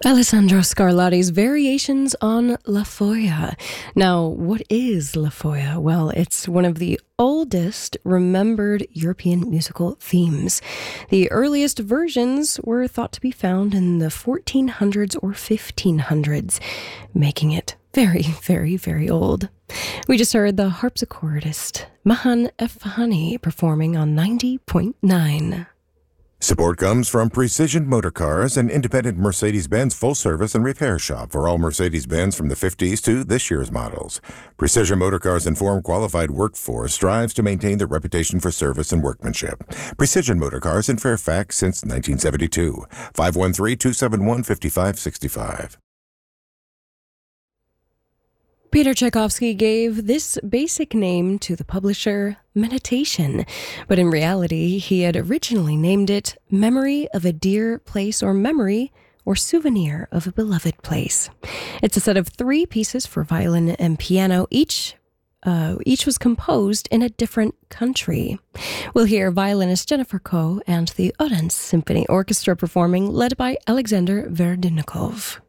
Alessandro Scarlatti's Variations on La Folla. Now, what is La Folla? Well, it's one of the oldest remembered European musical themes. The earliest versions were thought to be found in the 1400s or 1500s, making it very, very, very old. We just heard the harpsichordist Mahan Efahani performing on 90.9. Support comes from Precision Motorcars, an independent Mercedes-Benz full-service and repair shop for all Mercedes-Benz from the 50s to this year's models. Precision Motorcars' informed, qualified workforce strives to maintain their reputation for service and workmanship. Precision Motorcars in Fairfax since 1972. 513-271-5565. Peter Tchaikovsky gave this basic name to the publisher Meditation, but in reality, he had originally named it Memory of a Dear Place or Memory or Souvenir of a Beloved Place. It's a set of 3 pieces for violin and piano. Each was composed in a different country. We'll hear violinist Jennifer Koh and the Odense Symphony Orchestra performing, led by Alexander Verdunikov.